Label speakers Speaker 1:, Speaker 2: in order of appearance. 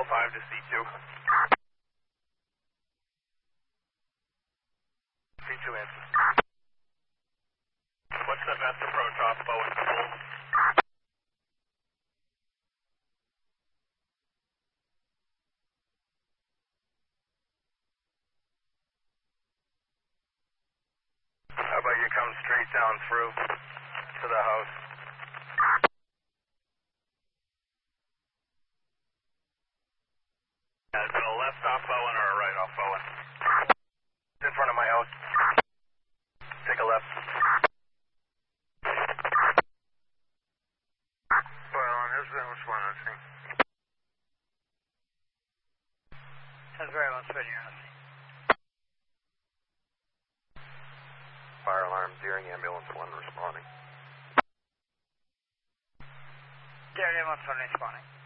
Speaker 1: 5 to C2. C2 answer. What's the best approach off Bowen School? How about you come straight down through to the house? Is it a left off Bowen or a right off Bowen? In front of my house. Take a left.
Speaker 2: Well, here's West 1, I think. That's very well spreading your house.
Speaker 3: Fire alarm, Deering ambulance 1 responding.
Speaker 2: Deering ambulance 1 responding.